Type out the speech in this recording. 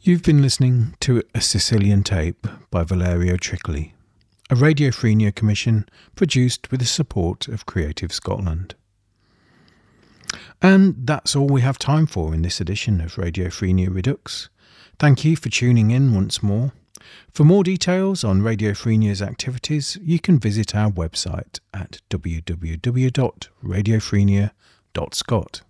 You've been listening to A Sicilian Tape by Valerio Tricoli, a Radio Freenia commission produced with the support of Creative Scotland. And that's all we have time for in this edition of Radio Freenia Redux. Thank you for tuning in once more. For more details on Radio Freenia's activities, you can visit our website at www.radiofreenia.scot.